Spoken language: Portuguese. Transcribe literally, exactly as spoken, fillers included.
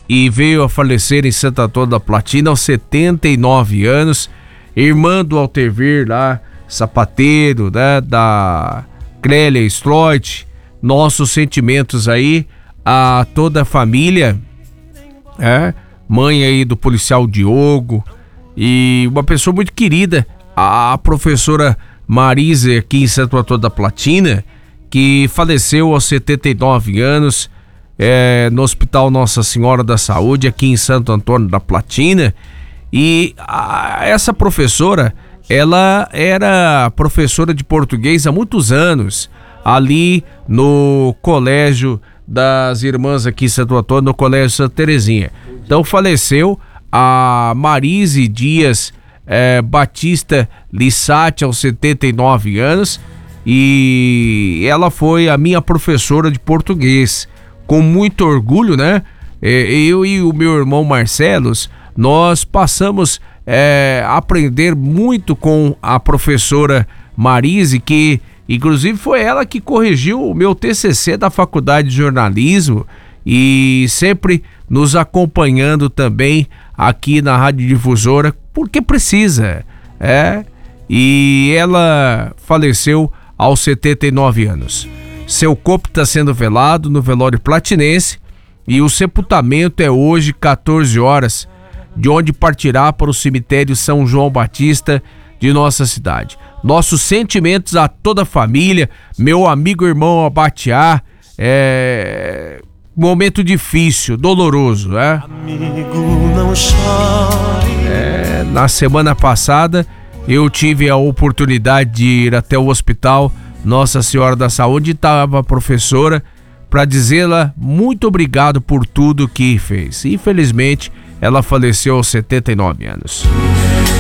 e veio a falecer em Santo Antônio da Platina aos setenta e nove anos, irmã do Altemir lá, sapateiro, né, da Clélia Stroit. Nossos sentimentos aí a toda a família, é, mãe aí do policial Diogo, e uma pessoa muito querida, a professora Marise aqui em Santo Antônio da Platina, que faleceu aos setenta e nove anos, é, no Hospital Nossa Senhora da Saúde aqui em Santo Antônio da Platina. E a, essa professora, ela era professora de português há muitos anos ali no colégio das irmãs aqui em Santo Antônio, no Colégio Santa Terezinha. Então faleceu a Marise Dias é, Batista Lissati aos setenta e nove anos, e ela foi a minha professora de português. Com muito orgulho, né? Eu e o meu irmão Marcelos, nós passamos é, a aprender muito com a professora Marise, que inclusive foi ela que corrigiu o meu T C C da Faculdade de Jornalismo, e sempre nos acompanhando também aqui na Rádio Difusora, porque precisa, é, e ela faleceu aos setenta e nove anos. Seu corpo está sendo velado no velório platinense, e o sepultamento é hoje, quatorze horas, de onde partirá para o cemitério São João Batista de nossa cidade. Nossos sentimentos a toda a família, meu amigo irmão Abatiá, é momento difícil, doloroso, né? Amigo, não chore. É, na semana passada eu tive a oportunidade de ir até o hospital Nossa Senhora da Saúde, estava a professora, para dizê-la muito obrigado por tudo que fez. Infelizmente, ela faleceu aos setenta e nove anos.